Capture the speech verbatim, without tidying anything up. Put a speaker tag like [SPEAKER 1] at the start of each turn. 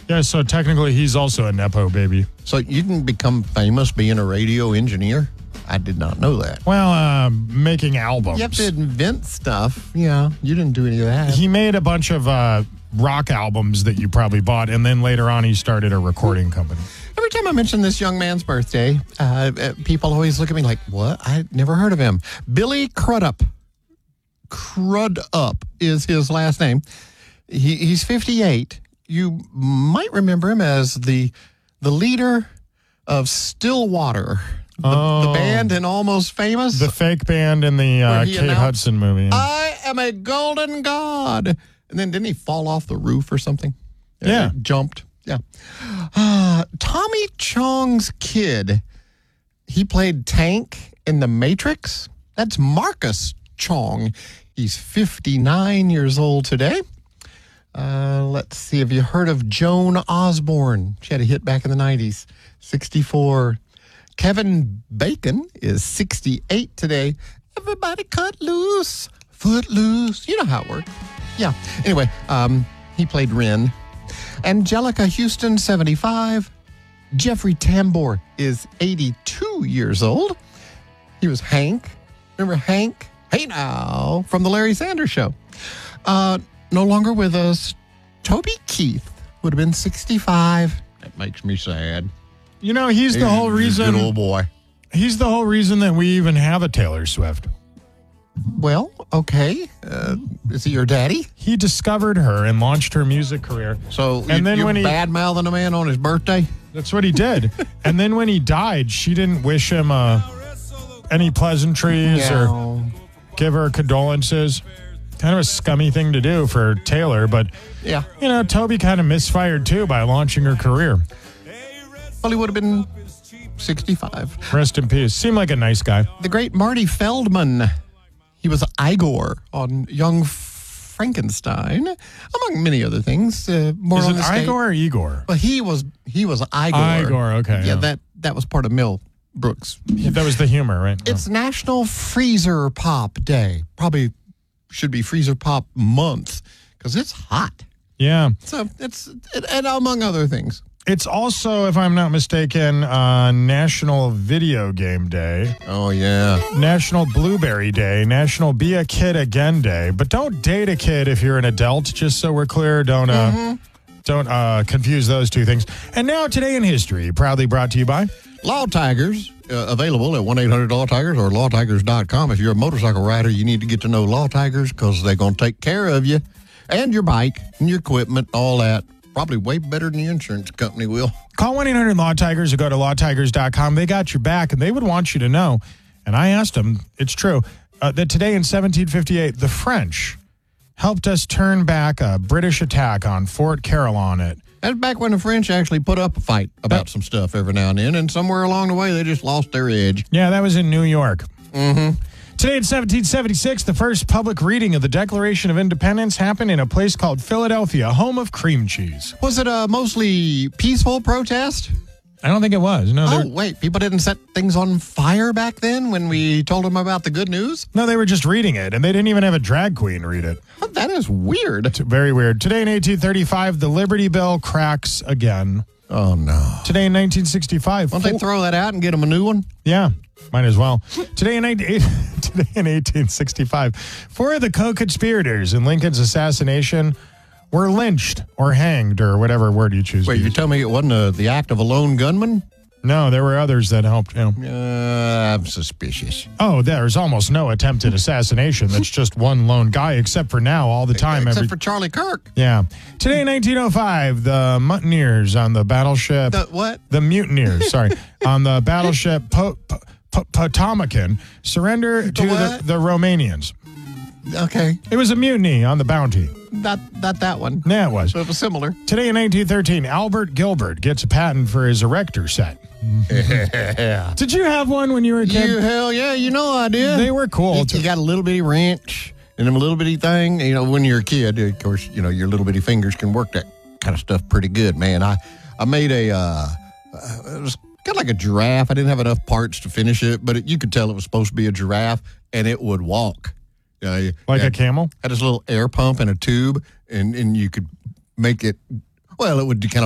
[SPEAKER 1] Yeah, so technically he's also a Nepo baby.
[SPEAKER 2] So you can become famous being a radio engineer? I did not know that.
[SPEAKER 1] Well, uh, making albums.
[SPEAKER 2] You have to invent stuff. Yeah, you didn't do any of that.
[SPEAKER 1] He made a bunch of uh, rock albums that you probably bought, and then later on he started a recording company.
[SPEAKER 2] Every time I mention this young man's birthday, uh, uh, people always look at me like, what? I never heard of him. Billy Crudup. Crudup is his last name. He, he's fifty-eight. You might remember him as the the leader of Stillwater, the,
[SPEAKER 1] oh,
[SPEAKER 2] the band in Almost Famous.
[SPEAKER 1] The fake band in the uh, Kate announced, Hudson movie.
[SPEAKER 2] I am a golden god. And then didn't he fall off the roof or something?
[SPEAKER 1] Yeah.
[SPEAKER 2] Uh, jumped. Yeah. Uh, Tommy Chong's kid, he played Tank in The Matrix. That's Marcus Chong. He's fifty-nine years old today. Uh, let's see. Have you heard of Joan Osborne? She had a hit back in the nineties. sixty-four. Kevin Bacon is sixty-eight today. Everybody cut loose. Foot loose. You know how it works. Yeah. Anyway, um, he played Ren. Angelica Houston, seventy-five. Jeffrey Tambor is eighty-two years old. He was Hank. Remember Hank? Hey now, from the Larry Sanders Show. Uh, no longer with us. Toby Keith would have been sixty-five. That makes me sad.
[SPEAKER 1] You know, he's the whole reason.
[SPEAKER 2] Good old boy.
[SPEAKER 1] He's the whole reason that we even have a Taylor Swift.
[SPEAKER 2] Well, okay. Uh, is he your daddy?
[SPEAKER 1] He discovered her and launched her music career.
[SPEAKER 2] So
[SPEAKER 1] and
[SPEAKER 2] you,
[SPEAKER 1] then
[SPEAKER 2] you're
[SPEAKER 1] when he,
[SPEAKER 2] bad-mouthing a man on his birthday?
[SPEAKER 1] That's what he did. And then when he died, she didn't wish him uh, any pleasantries
[SPEAKER 2] No.
[SPEAKER 1] or give her condolences. Kind of a scummy thing to do for Taylor, but,
[SPEAKER 2] yeah,
[SPEAKER 1] you know, Toby kind of misfired, too, by launching her career.
[SPEAKER 2] Well, he would have been sixty-five.
[SPEAKER 1] Rest in peace. Seemed like a nice guy.
[SPEAKER 2] The great Marty Feldman. He was Igor on Young Frankenstein, among many other things. Uh, more
[SPEAKER 1] Is
[SPEAKER 2] on
[SPEAKER 1] it
[SPEAKER 2] the stage.
[SPEAKER 1] Igor or Igor?
[SPEAKER 2] Well, he was he was Igor.
[SPEAKER 1] Igor, okay.
[SPEAKER 2] Yeah,
[SPEAKER 1] Yeah,
[SPEAKER 2] that that was part of Mel Brooks.
[SPEAKER 1] that was the humor, right?
[SPEAKER 2] It's National Freezer Pop Day. Probably should be Freezer Pop Month because it's hot.
[SPEAKER 1] Yeah.
[SPEAKER 2] So it's and among other things.
[SPEAKER 1] It's also, if I'm not mistaken, uh, National Video Game Day.
[SPEAKER 2] Oh, yeah.
[SPEAKER 1] National Blueberry Day, National Be a Kid Again Day. But don't date a kid if you're an adult, just so we're clear. Don't uh, mm-hmm. don't uh, confuse those two things. And now, Today in History, proudly brought to you by
[SPEAKER 2] Law Tigers, uh, available at one eight hundred law tigers or law tigers dot com. If you're a motorcycle rider, you need to get to know Law Tigers because they're going to take care of you and your bike and your equipment, all that. Probably way better than the insurance company will.
[SPEAKER 1] Call one eight hundred law tigers or go to law tigers dot com. They got your back, and they would want you to know, and I asked them, it's true, uh, that today in seventeen fifty-eight, the French helped us turn back a British attack on Fort Carillon. At
[SPEAKER 2] That's back when the French actually put up a fight about that, some stuff every now and then, and somewhere along the way, they just lost their edge.
[SPEAKER 1] Yeah, that was in New York.
[SPEAKER 2] Mm-hmm.
[SPEAKER 1] Today in seventeen seventy-six, the first public reading of the Declaration of Independence happened in a place called Philadelphia, home of cream cheese.
[SPEAKER 2] Was it a mostly peaceful protest?
[SPEAKER 1] I don't think it was. No,
[SPEAKER 2] Oh, wait, people didn't set things on fire back then when we told them about the good news?
[SPEAKER 1] no, they were just reading it, and they didn't even have a drag queen read it.
[SPEAKER 2] Oh, that is weird.
[SPEAKER 1] It's very weird. Today in eighteen thirty-five, the Liberty Bell cracks again.
[SPEAKER 2] Oh, no.
[SPEAKER 1] Today in nineteen sixty-five.
[SPEAKER 2] Won't they throw that out and get them a new one?
[SPEAKER 1] Yeah, might as well. Today in, nineteen, today in eighteen sixty-five, four of the co-conspirators in Lincoln's assassination were lynched or hanged or whatever word you choose
[SPEAKER 2] Wait,
[SPEAKER 1] to
[SPEAKER 2] you
[SPEAKER 1] use.
[SPEAKER 2] tell me it wasn't a, the act of a lone gunman?
[SPEAKER 1] No, there were others that helped. You know.
[SPEAKER 2] Uh, I'm suspicious.
[SPEAKER 1] Oh, there's almost no attempted assassination. That's just one lone guy, except for now, all the time.
[SPEAKER 2] Except
[SPEAKER 1] every,
[SPEAKER 2] for Charlie Kirk.
[SPEAKER 1] yeah. Today in nineteen oh five, the mutineers on the battleship.
[SPEAKER 2] The what?
[SPEAKER 1] The mutineers, sorry, on the battleship po- po- po- Potomacan surrender to the,
[SPEAKER 2] what?
[SPEAKER 1] the Romanians.
[SPEAKER 2] Okay.
[SPEAKER 1] It was a mutiny on the Bounty.
[SPEAKER 2] Not, not that one.
[SPEAKER 1] Yeah, it was.
[SPEAKER 2] But it was similar.
[SPEAKER 1] Today in nineteen thirteen, Albert Gilbert gets a patent for his erector set.
[SPEAKER 2] Yeah.
[SPEAKER 1] Did you have one when you were a kid?
[SPEAKER 2] You, hell yeah, you know I did.
[SPEAKER 1] They were cool.
[SPEAKER 2] You, you got a little bitty wrench and a little bitty thing. You know, when you're a kid, of course, you know, your little bitty fingers can work that kind of stuff pretty good, man. I, I made a, uh, uh, it was kind of like a giraffe. I didn't have enough parts to finish it, but it, you could tell it was supposed to be a giraffe, and it would walk. You know,
[SPEAKER 1] Like
[SPEAKER 2] it
[SPEAKER 1] a camel?
[SPEAKER 2] had this little air pump and a tube, and, and you could make it, well, it would kind of